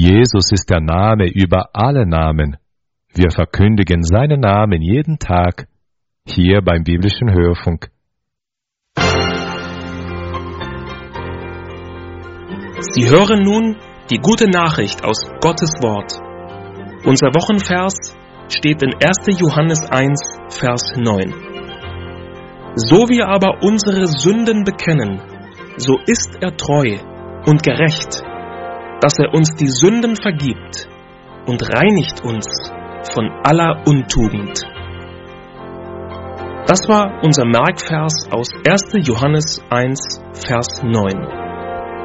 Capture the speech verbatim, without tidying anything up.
Jesus ist der Name über alle Namen. Wir verkündigen seinen Namen jeden Tag, hier beim Biblischen Hörfunk. Sie hören nun die gute Nachricht aus Gottes Wort. Unser Wochenvers steht in erster Johannes eins, Vers neun. So wir aber unsere Sünden bekennen, so ist er treu und gerecht, dass er uns die Sünden vergibt und reinigt uns von aller Untugend. Das war unser Merkvers aus erster Johannes eins, Vers neun.